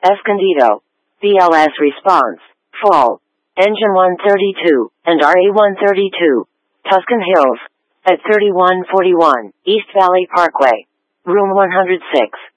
Escondido. BLS response. Fall. Engine 132, and RE-132. Tuscan Hills. At 3141, East Valley Parkway. Room 106.